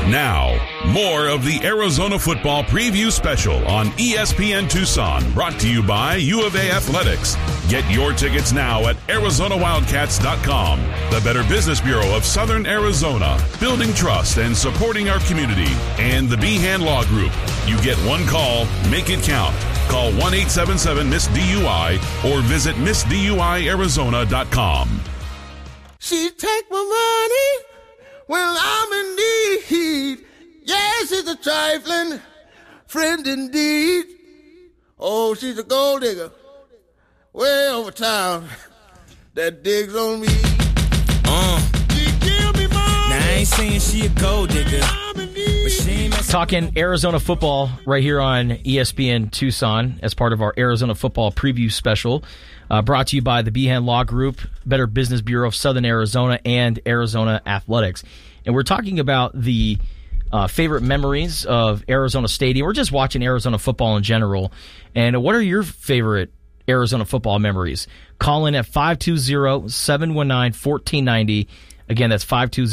Now, more of the Arizona Football Preview Special on ESPN Tucson, brought to you by U of A Athletics. Get your tickets now at ArizonaWildcats.com. The Better Business Bureau of Southern Arizona, building trust and supporting our community, and the Behan Law Group. You get one call, make it count. Call 1-877-MISS-DUI or visit MissDUIArizona.com. She take my money when I'm in need. Yes, she's a trifling friend indeed. Oh, she's a gold digger way over town that digs on me. She give me money. Now, I ain't saying she a gold digger, but she ain't talking Arizona football right here on ESPN Tucson as part of our Arizona Football Preview Special, brought to you by the Behan Law Group, Better Business Bureau of Southern Arizona, and Arizona Athletics. And we're talking about the favorite memories of Arizona Stadium. We're just watching Arizona football in general. And what are your favorite Arizona football memories? Call in at 520-719-1490. Again, that's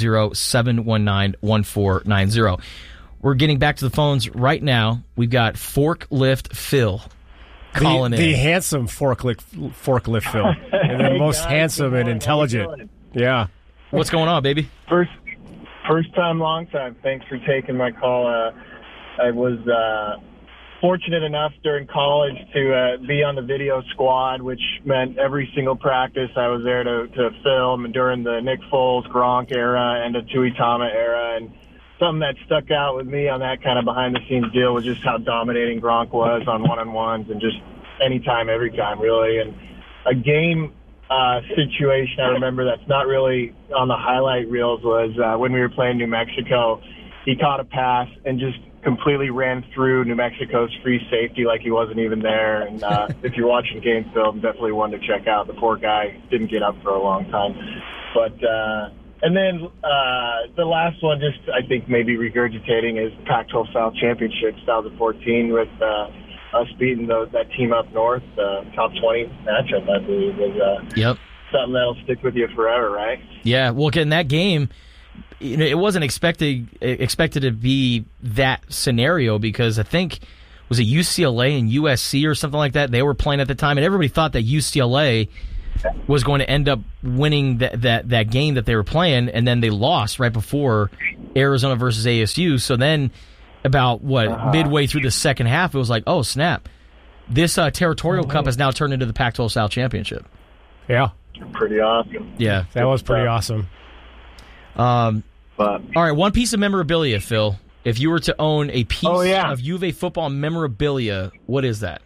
520-719-1490. We're getting back to the phones right now. We've got Forklift Phil calling in. The handsome Forklift Phil. And the most handsome and intelligent. Yeah. What's going on, baby? First time, long time. Thanks for taking my call. I was fortunate enough during college to be on the video squad, which meant every single practice I was there to film, and during the Nick Foles, Gronk era and the Tuitama era. And something that stuck out with me on that kind of behind-the-scenes deal was just how dominating Gronk was on one-on-ones and just anytime, every time, really. And a game situation I remember that's not really on the highlight reels was when we were playing New Mexico. He caught a pass and just completely ran through New Mexico's free safety like he wasn't even there. And if you're watching game film, definitely one to check out. The poor guy didn't get up for a long time. But and then the last one, just I think maybe regurgitating, is the Pac-12 South Championship 2014 with us beating that team up north, top 20 matchup, I believe, was something that'll stick with you forever, right? Yeah, well, in that game, it wasn't expected to be that scenario because I think, was it UCLA and USC or something like that? They were playing at the time, and everybody thought that UCLA was going to end up winning that game that they were playing, and then they lost right before Arizona versus ASU. So then about, midway through the second half, it was like, oh, snap. This Territorial Cup has now turned into the Pac-12 South Championship. Yeah. Pretty awesome. Yeah. That was pretty awesome. All right, one piece of memorabilia, Phil. If you were to own a piece of U of A football memorabilia, what is that?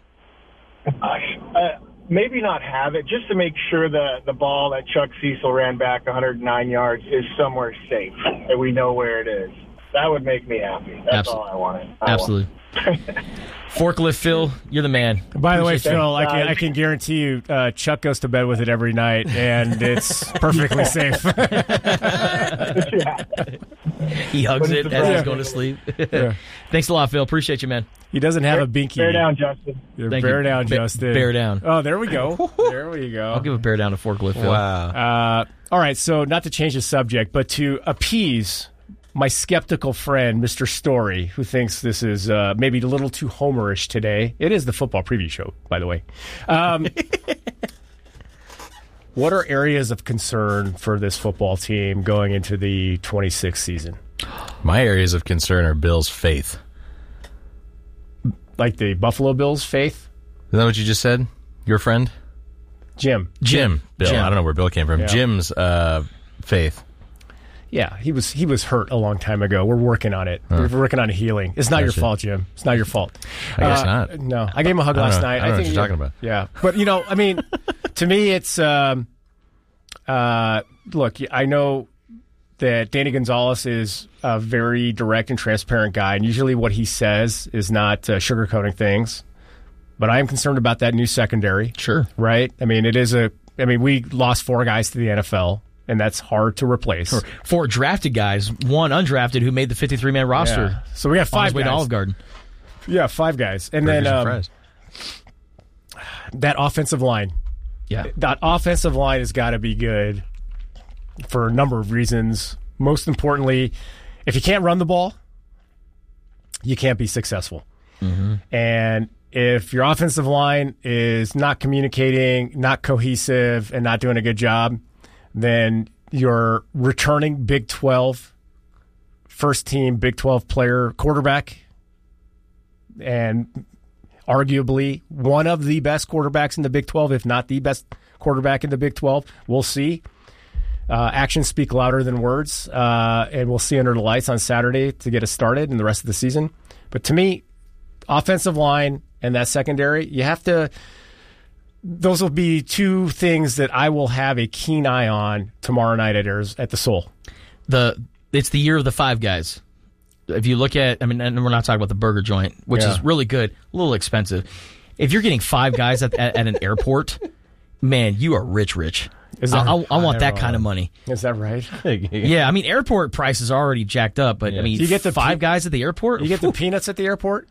Maybe not have it, just to make sure the ball that Chuck Cecil ran back 109 yards is somewhere safe, and we know where it is. That would make me happy. That's all I wanted. Absolutely. Forklift Phil, you're the man. By the way, Phil, I can guarantee you Chuck goes to bed with it every night, and it's perfectly safe. He hugs it as he's going to sleep. Thanks a lot, Phil. Appreciate you, man. He doesn't have a binky. Bear down, Justin. Bear down, Justin. Bear down. Oh, there we go. There we go. I'll give a bear down to Forklift Phil. Wow. All right, so not to change the subject, but to appease my skeptical friend, Mr. Story, who thinks this is maybe a little too homerish today. It is the football preview show, by the way. What are areas of concern for this football team going into the 26th season? My areas of concern are Bill's faith. Like the Buffalo Bills' faith? Is that what you just said? Your friend? Jim. Bill. Jim. I don't know where Bill came from. Yeah. Jim's faith. Yeah, he was hurt a long time ago. We're working on it. We're working on healing. It's not your fault, Jim. It's not your fault. I guess not. No, I gave him a hug last night. I don't know what you're talking about. Yeah, but I mean, to me, it's look. I know that Danny Gonzalez is a very direct and transparent guy, and usually what he says is not sugarcoating things. But I am concerned about that new secondary. Sure, right? I mean, we lost 4 guys to the NFL. And that's hard to replace. 4 drafted guys, 1 undrafted who made the 53-man roster. Yeah. So we have 5 guys. To Olive Garden. Yeah, 5 guys. And then that offensive line. Yeah. That offensive line has got to be good for a number of reasons. Most importantly, if you can't run the ball, you can't be successful. And if your offensive line is not communicating, not cohesive, and not doing a good job, then your returning Big 12, first team Big 12 player quarterback, and arguably one of the best quarterbacks in the Big 12, if not the best quarterback in the Big 12, we'll see. Actions speak louder than words, and we'll see under the lights on Saturday to get us started in the rest of the season. But to me, offensive line and that secondary, you have to. Those will be two things that I will have a keen eye on tomorrow night at the Soul. It's the year of the five guys. If you look at, and we're not talking about the burger joint, which is really good, a little expensive. If you're getting five guys at an airport, man, you are rich. I want that kind of money. Is that right? Yeah, airport prices are already jacked up, but you get the five guys at the airport? You get the peanuts at the airport?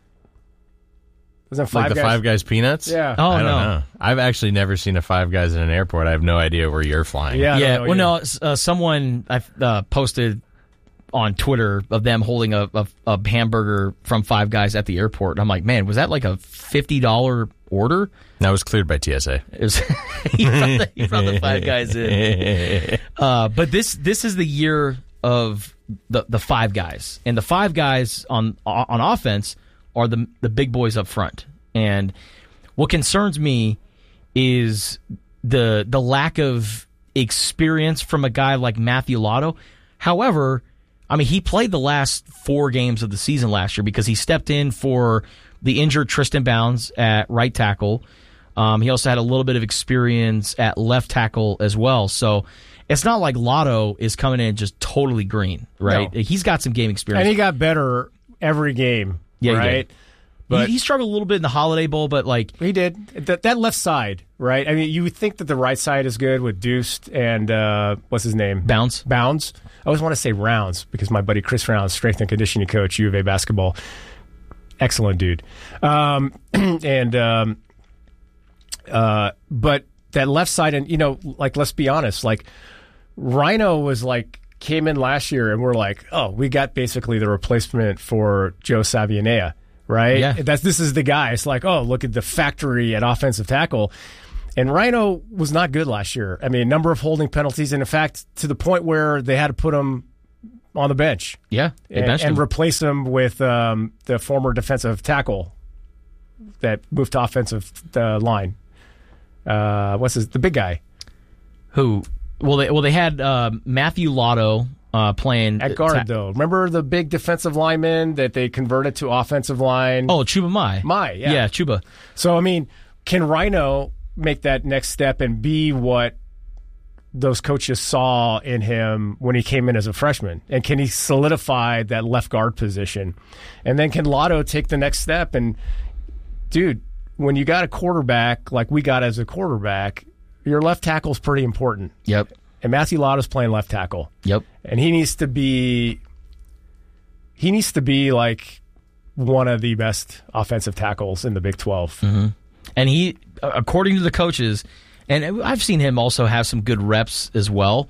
Isn't Five Guys peanuts? Yeah. Oh, I don't no. know. I've actually never seen a Five Guys at an airport. I have no idea where you're flying. Yeah. Well, no, someone posted on Twitter of them holding a hamburger from Five Guys at the airport. I'm like, man, was that like a $50 order? That was cleared by TSA. It was, he brought the Five Guys in. But this is the year of the five guys, and the five guys on offense are the big boys up front. And what concerns me is the lack of experience from a guy like Matthew Lotto. However, he played the last 4 games of the season last year because he stepped in for the injured Tristan Bounds at right tackle. He also had a little bit of experience at left tackle as well. So it's not like Lotto is coming in just totally green, right? No. He's got some game experience. And he got better every game, right? He did. But he struggled a little bit in the Holiday Bowl, but he did. That left side, right? You would think that the right side is good with Deuced and what's his name? Bounds. I always want to say Rounds because my buddy Chris Rounds, strength and conditioning coach, U of A basketball, excellent dude. But that left side, and let's be honest, Rhino was came in last year, and we're like, oh, we got basically the replacement for Joe Savianea. Right? Yeah. This is the guy. It's like, oh, look at the factory at offensive tackle. And Rhino was not good last year. A number of holding penalties, and in fact, to the point where they had to put him on the bench. Yeah, and replace him with the former defensive tackle that moved to offensive line. The big guy? Who? Well, they had Matthew Lotto playing at guard, though. Remember the big defensive lineman that they converted to offensive line? Oh, Chuba Mai. Yeah, Chuba. So, can Rhino make that next step and be what those coaches saw in him when he came in as a freshman? And can he solidify that left guard position? And then can Lotto take the next step? And, dude, when you got a quarterback like we got as a quarterback, your left tackle's pretty important. Yep. And Matthew Lotto's playing left tackle. Yep. And he needs to be like one of the best offensive tackles in the Big 12. Mm-hmm. And he, according to the coaches, and I've seen him also have some good reps as well.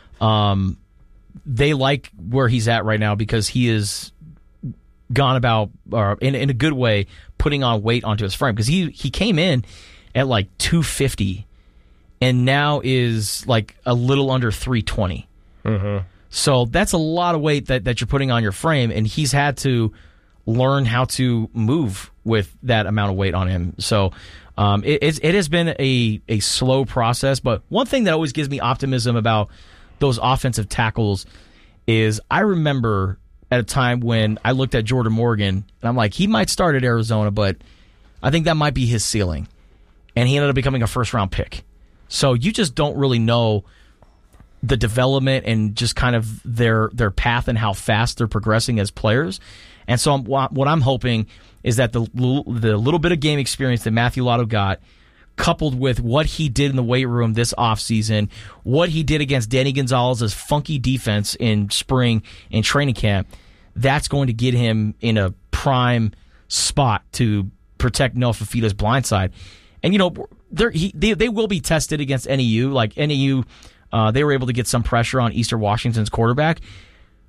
They like where he's at right now because he is gone about, in a good way, putting on weight onto his frame. Because he came in at 250 and now is a little under 320. Mm-hmm. So that's a lot of weight that you're putting on your frame, and he's had to learn how to move with that amount of weight on him. So it has been a slow process, but one thing that always gives me optimism about those offensive tackles is I remember at a time when I looked at Jordan Morgan, and I'm like, he might start at Arizona, but I think that might be his ceiling. And he ended up becoming a first-round pick. So you just don't really know the development and just kind of their path and how fast they're progressing as players. And so what I'm hoping is that the little bit of game experience that Matthew Lotto got, coupled with what he did in the weight room this offseason, what he did against Danny Gonzalez's funky defense in spring and training camp, that's going to get him in a prime spot to protect Noah Fafita's blindside. And, they will be tested against NEU. NEU, they were able to get some pressure on Eastern Washington's quarterback.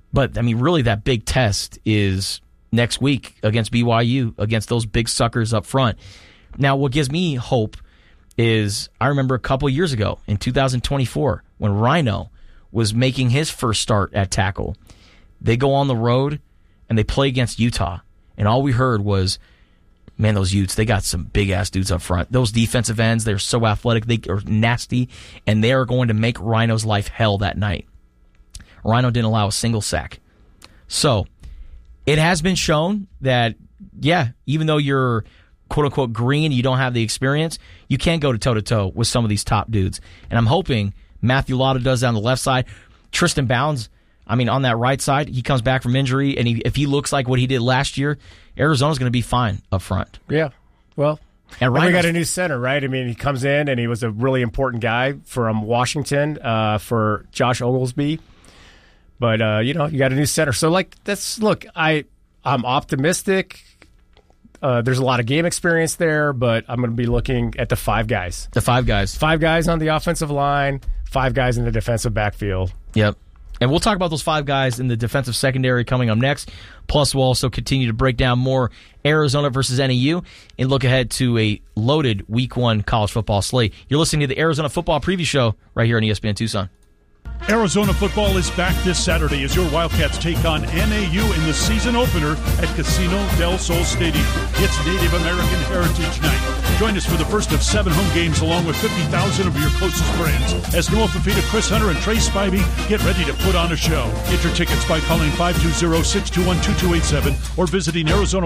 But, I mean, really that big test is next week against BYU, against those big suckers up front. Now, what gives me hope is I remember a couple years ago in 2024 when Rhino was making his first start at tackle. They go on the road and they play against Utah. And all we heard was, man, those Utes, they got some big-ass dudes up front. Those defensive ends, they're so athletic, they are nasty, and they are going to make Rhino's life hell that night. Rhino didn't allow a single sack. So, it has been shown that, yeah, even though you're quote-unquote green, you don't have the experience, you can go to toe-to-toe with some of these top dudes. And I'm hoping Matthew Lotta does that on the left side. Tristan Bounds, I mean, on that right side, he comes back from injury, and if he looks like what he did last year, Arizona's going to be fine up front. Yeah, well, and we got a new center, right? I mean, he comes in, and he was a really important guy from Washington for Josh Oglesby. But, you got a new center. So, I'm optimistic. There's a lot of game experience there, but I'm going to be looking at the five guys. The five guys. 5 guys on the offensive line, 5 guys in the defensive backfield. Yep. And we'll talk about those 5 guys in the defensive secondary coming up next. Plus, we'll also continue to break down more Arizona versus NAU and look ahead to a loaded Week 1 college football slate. You're listening to the Arizona Football Preview Show right here on ESPN Tucson. Arizona football is back this Saturday as your Wildcats take on NAU in the season opener at Casino del Sol Stadium. It's Native American Heritage Night. Join us for the first of 7 home games along with 50,000 of your closest friends. As Noah Fafita, Chris Hunter, and Trey Spivey get ready to put on a show. Get your tickets by calling 520-621-2287 or visiting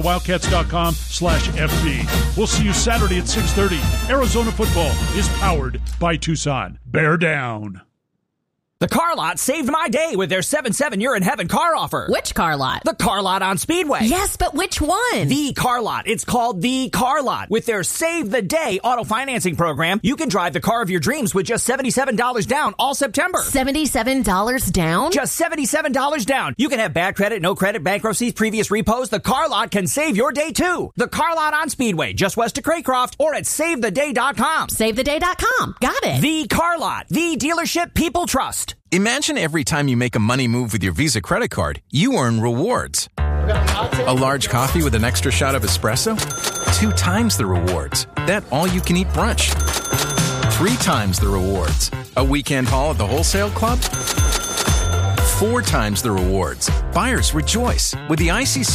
ArizonaWildcats.com/FB. We'll see you Saturday at 6:30. Arizona football is powered by Tucson. Bear down. The Car Lot saved my day with their 7-7 You're in Heaven car offer. Which Car Lot? The Car Lot on Speedway. Yes, but which one? The Car Lot. It's called The Car Lot. With their Save the Day auto financing program, you can drive the car of your dreams with just $77 down all September. $77 down? Just $77 down. You can have bad credit, no credit, bankruptcies, previous repos. The Car Lot can save your day too. The Car Lot on Speedway, just west of Craycroft, or at SaveTheDay.com. SaveTheDay.com. Got it. The Car Lot. The dealership people trust. Imagine every time you make a money move with your Visa credit card, you earn rewards. A large coffee with an extra shot of espresso? 2 times the rewards. That all-you-can-eat brunch. 3 times the rewards. A weekend haul at the wholesale club? 4 times the rewards. Buyers rejoice with the ICC